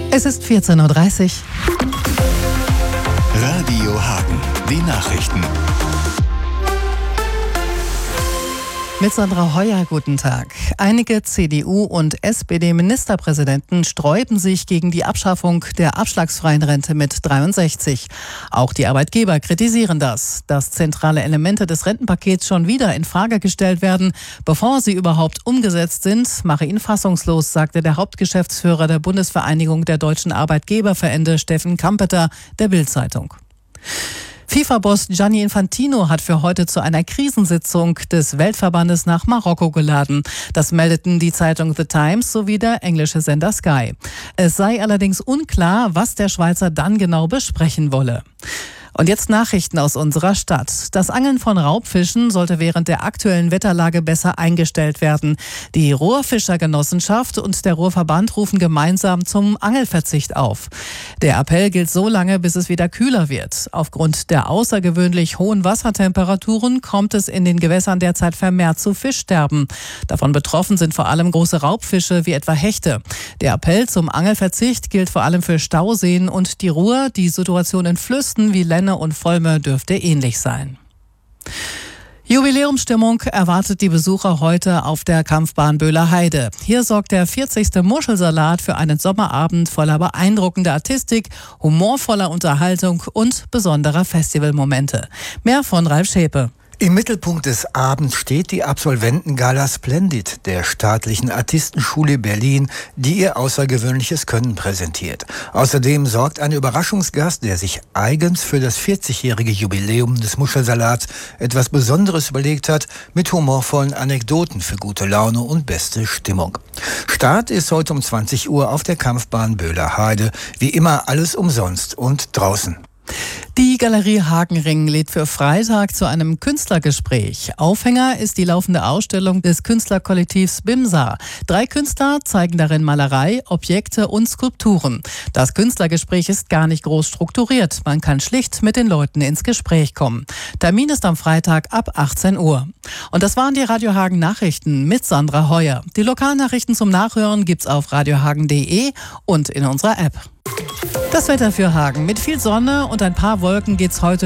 Es ist 14.30 Uhr. Radio Hagen, die Nachrichten. Mit Sandra Heuer, guten Tag. Einige CDU- und SPD-Ministerpräsidenten sträuben sich gegen die Abschaffung der abschlagsfreien Rente mit 63. Auch die Arbeitgeber kritisieren das, dass zentrale Elemente des Rentenpakets schon wieder in Frage gestellt werden, bevor sie überhaupt umgesetzt sind, mache ihn fassungslos, sagte der Hauptgeschäftsführer der Bundesvereinigung der deutschen Arbeitgeberverbände, Steffen Kampeter, der Bild-Zeitung. FIFA-Boss Gianni Infantino hat für heute zu einer Krisensitzung des Weltverbandes nach Marokko geladen. Das meldeten die Zeitung The Times sowie der englische Sender Sky. Es sei allerdings unklar, was der Schweizer dann genau besprechen wolle. Und jetzt Nachrichten aus unserer Stadt. Das Angeln von Raubfischen sollte während der aktuellen Wetterlage besser eingestellt werden. Die Ruhrfischergenossenschaft und der Ruhrverband rufen gemeinsam zum Angelverzicht auf. Der Appell gilt so lange, bis es wieder kühler wird. Aufgrund der außergewöhnlich hohen Wassertemperaturen kommt es in den Gewässern derzeit vermehrt zu Fischsterben. Davon betroffen sind vor allem große Raubfische wie etwa Hechte. Der Appell zum Angelverzicht gilt vor allem für Stauseen und die Ruhr. Die Situation in Flüssen wie Lenne und Volme dürfte ähnlich sein. Jubiläumsstimmung erwartet die Besucher heute auf der Kampfbahn Böhler Heide. Hier sorgt der 40. Muschelsalat für einen Sommerabend voller beeindruckender Artistik, humorvoller Unterhaltung und besonderer Festivalmomente. Mehr von Ralf Schäpe. Im Mittelpunkt des Abends steht die Absolventengala Splendid der Staatlichen Artistenschule Berlin, die ihr außergewöhnliches Können präsentiert. Außerdem sorgt ein Überraschungsgast, der sich eigens für das 40-jährige Jubiläum des Muschelsalats etwas Besonderes überlegt hat, mit humorvollen Anekdoten für gute Laune und beste Stimmung. Start ist heute um 20 Uhr auf der Kampfbahn Böhler Heide. Wie immer alles umsonst und draußen. Die Galerie Hagenring lädt für Freitag zu einem Künstlergespräch. Aufhänger ist die laufende Ausstellung des Künstlerkollektivs Bimsa. 3 Künstler zeigen darin Malerei, Objekte und Skulpturen. Das Künstlergespräch ist gar nicht groß strukturiert. Man kann schlicht mit den Leuten ins Gespräch kommen. Termin ist am Freitag ab 18 Uhr. Und das waren die Radio Hagen Nachrichten mit Sandra Heuer. Die Lokalnachrichten zum Nachhören gibt's auf radiohagen.de und in unserer App. Das Wetter für Hagen. Mit viel Sonne und ein paar Wolken geht's heute